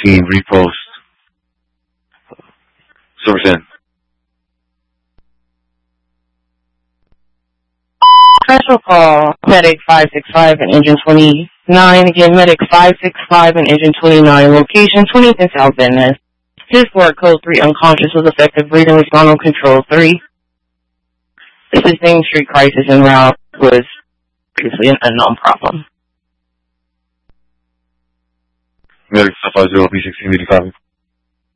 516, repost. Service in. Special call, Medic 565 and Engine 29. Again, Medic 565 and Engine 29. Location 20th and South Van Ness. His word code 3 unconscious with effective breathing. Respond on control 3. This is Main Street crisis en route was previously an unknown problem. Medic 550, B16, 85.